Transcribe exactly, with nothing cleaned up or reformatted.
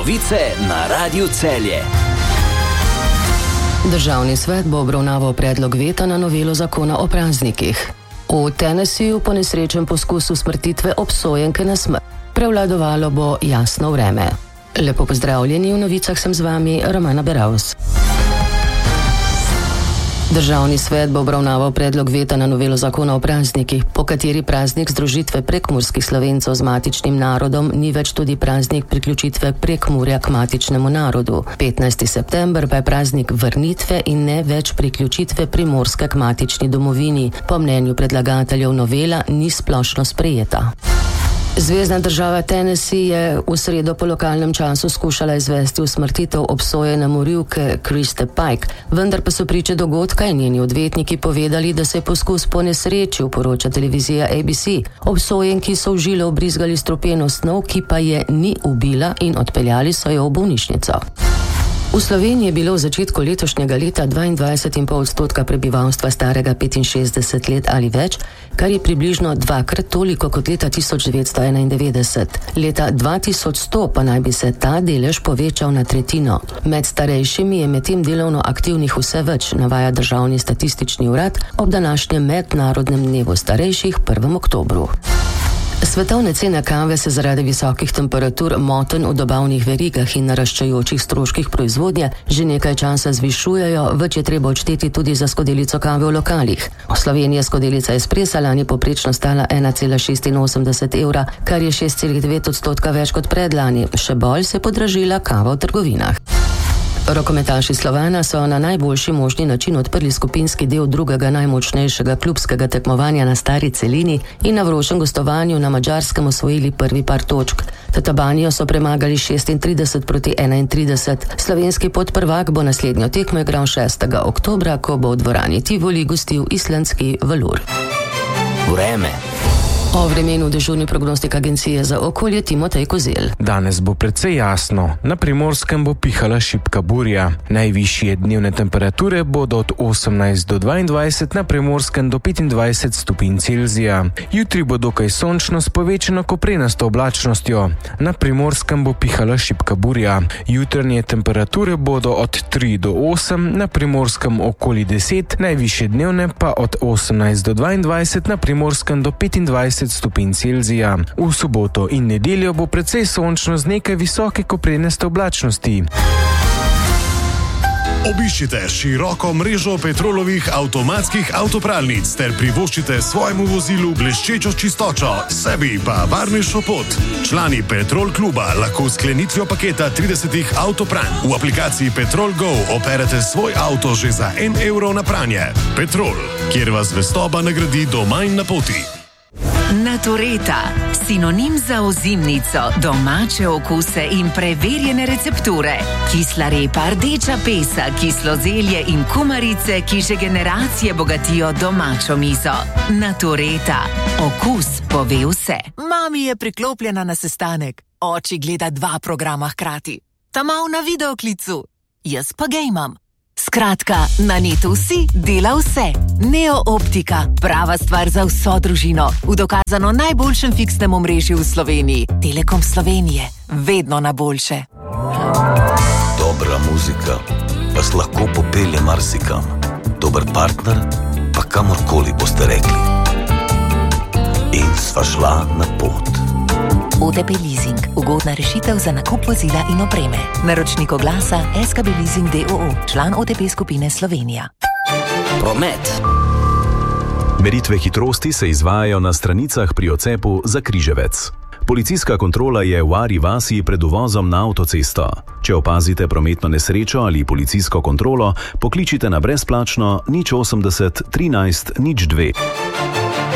Novice na Radiu Celje. Državni svet bo obravnaval predlog veta na novelo zakona o praznikih. V Tennesseeju po nesrečnem poskusu smrtitve obsojenke na smrt. Prevladovalo bo jasno vreme. Lepo pozdravljeni, v novicah sem z vami Romana Beravs. Državni svet bo obravnaval predlog veta na novelo zakona o praznikih, po kateri praznik združitve prekmurskih Slovencev z matičnim narodom ni več tudi praznik priključitve Prekmurja k matičnemu narodu. petnajsti september pa je praznik vrnitve in ne več priključitve Primorske k matični domovini. Po mnenju predlagateljev novela ni splošno sprejeta. Zvezna država Tennessee je v sredo po lokalnem času skušala izvesti usmrtitev obsojene morilke Kriste Pike, vendar pa so priče dogodka in njeni odvetniki povedali, da se je poskus ponesrečil, poroča televizija A B C. Obsojenki so v žilo vbrizgali strupeno snov, ki pa je ni ubila, in odpeljali so jo v bolnišnico. V Sloveniji je bilo v začetku letošnjega leta dvaindvajset celih pet odstotka prebivalstva starega petinšestdeset let ali več, kar je približno dvakrat toliko kot leta tisoč devetsto enaindevetdeset. Leta dva tisoč sto pa naj bi se ta delež povečal na tretjino. Med starejšimi je medtem delovno aktivnih vse več, navaja Državni statistični urad ob današnjem mednarodnem dnevu starejših prvem oktobru. Svetovne cene kave se zaradi visokih temperatur, motenj v dobavnih verigah in naraščajočih stroških proizvodnje že nekaj časa zvišujejo, več je treba odšteti tudi za skodelico kave v lokalih. V Sloveniji je skodelica espresa lani poprečno stala ena cela šestinosemdeset evra, kar je šest celih devet odstotka več kot predlani. Še bolj se je podražila kava v trgovinah. Rokometaši Slovana so na najboljši možni način odprli skupinski del drugega najmočnejšega klubskega tekmovanja na Stari celini in na vročem gostovanju na Madžarskem osvojili prvi par točk. Tatabanijo so premagali šestintrideset proti enaintrideset. Slovenski podprvak bo naslednjo tekmo igral šestega oktobra, ko bo v dvorani Tivoli gostil islandski Valur. Vreme. O vremenu dežurni prognostik agencije za okolje Timotej Kozel. Danes bo precej jasno. Na Primorskem bo pihala šibka burja. Najvišje dnevne temperature bodo od osemnajst do dvaindvajset, na Primorskem do petindvajset stopinj Celzija. Jutri bo dokaj sončno s povečano koprenasto oblačnostjo. Na Primorskem bo pihala šibka burja. Jutranje temperature bodo od tri do osem, na Primorskem okoli deset, najvišje dnevne pa od osemnajst do dvaindvajset, na Primorskem do petindvajset stopinj Celzija. V soboto in nedeljo bo precej sončno z nekaj visoke koprenaste oblačnosti. Obiščite široko mrežo Petrolovih avtomatskih avtopralnic ter privoščite svojemu vozilu bleščečo čistočo, sebi pa varnejšo pot. Člani Petrol kluba lahko s sklenitvijo paketa tridesetih avtopranj v aplikaciji Petrol Go operete svoj avto že za en evro na pranje. Petrol, kjer vas zvestoba nagradi doma in na poti. Natureta, sinonim za ozimnico, domače okuse in preverjene recepture. Kisla repa, rdeča pesa, kislo zelje in kumarice, ki že generacije bogatijo domačo mizo. Natureta, okus pove vse. Mami je priklopljena na sestanek, oči gleda dva programa hkrati. Ta mal na videoklicu, jaz pa gejmam. Skratka, na netu vsi dela vse. Neo Optika, prava stvar za vso družino, v dokazano najboljšem fiksnem omrežju v Sloveniji. Telekom Slovenije, vedno na boljše. Dobra muzika vas lahko popelje marsikam. Dober partner pa kamorkoli boste rekli. In sva šla na pot. O T P Leasing, ugodna rešitev za nakup vozila in opreme. Naročnik oglasa S K B Leasing D O O, član O T P skupine Slovenija. Promet. Meritve hitrosti se izvajajo na stranicah pri odcepu za Križevec. Policijska kontrola je v Ari vasi pred uvozom na avtocesto. Če opazite prometno nesrečo ali policijsko kontrolo, pokličite na brezplačno nič osemdeset trinajst nič dve.